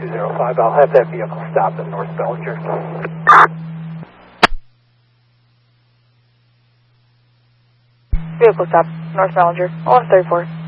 205. I'll have that vehicle stop in North Bellinger. Vehicle stop, North Bellinger, 1134.